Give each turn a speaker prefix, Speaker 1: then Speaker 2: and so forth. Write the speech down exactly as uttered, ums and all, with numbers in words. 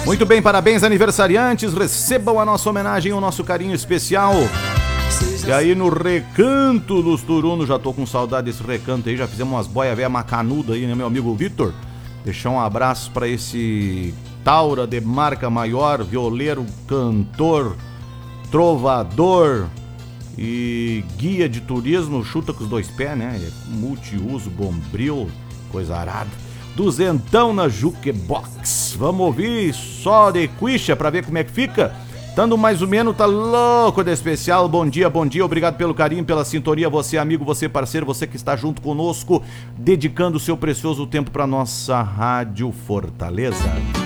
Speaker 1: Muito bem, parabéns aniversariantes, recebam a nossa homenagem, o nosso carinho especial. E aí no Recanto dos Turunos, já tô com saudade desse recanto aí, já fizemos umas boia velha macanuda aí, né, meu amigo Vitor? Deixar um abraço pra esse taura de marca maior, violeiro, cantor, trovador e guia de turismo, chuta com os dois pés, né? É multiuso, bombril, coisa arada. Duzentão na Jukebox. Vamos ouvir só de Quisha pra ver como é que fica. Tando mais ou menos, tá louco de especial. Bom dia, bom dia, obrigado pelo carinho, pela sintonia. Você amigo, você parceiro, você que está junto conosco, dedicando o seu precioso tempo pra nossa Rádio Fortaleza.